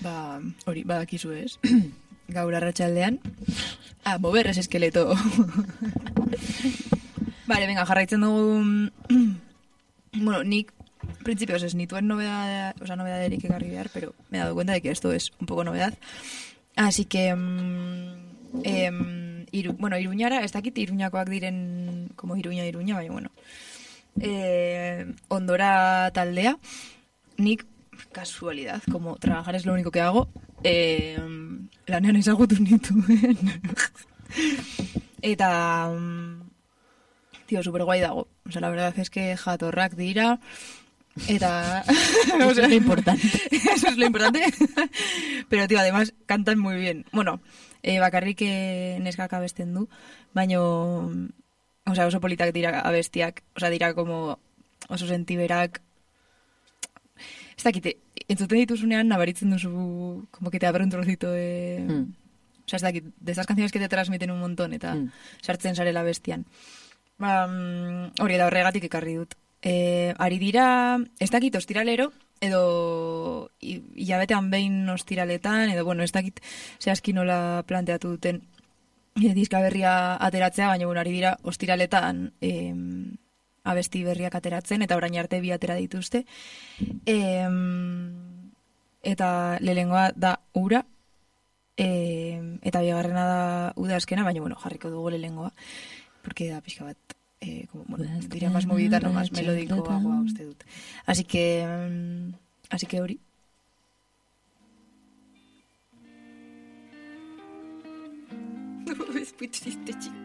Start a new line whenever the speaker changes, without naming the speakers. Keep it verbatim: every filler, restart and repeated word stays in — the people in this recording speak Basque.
Ba, hori, badakizu ez. Gaur arratsaldean. Ah, moverres eskeleto. Vale, venga, jarraitzen dugu... bueno, nik, principios es nituen novedad, o sea, novedaderik ekarri behar, pero me he dado cuenta de que esto es un poco novedad. Así que... Um, eh, iru, bueno, Iruñara, ez dakit Iruñakoak diren, como Iruña, Iruña, baina, bueno. Eh, Ondora taldea, nik, casualidad, como trabajar es lo único que hago, eh, lanean ezagutu nituen. Eta... Um, tío, super guay dago. O sea, la verdad es que jatorrak dira. Eta...
Eso o sea, es lo importante.
Eso es lo importante. Pero, tío, además cantan muy bien. Bueno, eh, bakarrik eh, neskak abesten du, baino... O sea, oso politak dira abestiak. O sea, dira como oso sentiberak. Ez dakite, entzuten dituzunean nabaritzen duzu como que te abre un trocito de... Mm. O sea, ez dakit, de estas canciones que te transmiten un montón eta mm. sartzen zarela bestian. Um, hori da horregatik ekarri dut. E, ari dira, ez dakit ostiralero, edo hilabetean behin ostiraletan, edo, bueno, ez dakit zehazki nola planteatu duten e, diska berria ateratzea, baina, bueno, ari dira ostiraletan e, abesti berriak ateratzen, eta orain arte bi atera dituzte. E, eta lehengoa da ura, e, eta bigarrena da udazkena, baina, bueno, jarriko dugu lehengoa. Porque da pixka bat, eh, como, bueno, diría más movidita, no más melódico, agua, uste dut. Así que, um, así que hori. Es muy triste, chico.